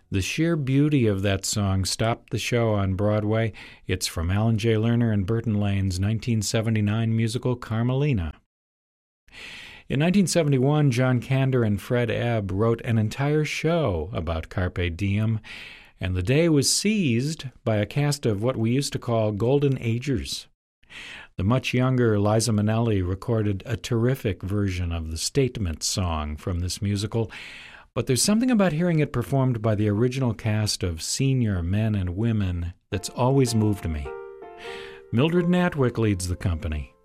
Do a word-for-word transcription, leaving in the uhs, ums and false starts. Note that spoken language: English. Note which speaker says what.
Speaker 1: The sheer beauty of that song stopped the show on Broadway. It's from Alan J. Lerner and Burton Lane's nineteen seventy-nine musical Carmelina. In nineteen seventy-one, John Kander and Fred Ebb wrote an entire show about Carpe Diem, and the day was seized by a cast of what we used to call Golden Agers. The much younger Liza Minnelli recorded a terrific version of the Statement song from this musical, but there's something about hearing it performed by the original cast of senior men and women that's always moved me. Mildred Natwick leads the company.